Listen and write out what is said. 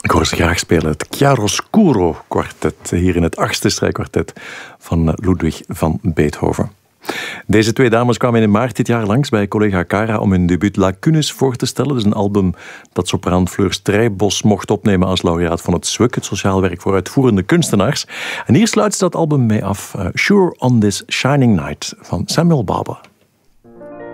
Ik hoor ze graag spelen. Het Chiaroscuro kwartet, hier in het 8e strijkkwartet van Ludwig van Beethoven. Deze twee dames kwamen in maart dit jaar langs bij collega Cara om hun debuut Lacunes voor te stellen. Dat is een album dat sopraan Fleur Strijbos mocht opnemen als laureaat van het SWUK, het Sociaal Werk voor Uitvoerende Kunstenaars. En hier sluit ze dat album mee af. Sure on this Shining Night van Samuel Barber.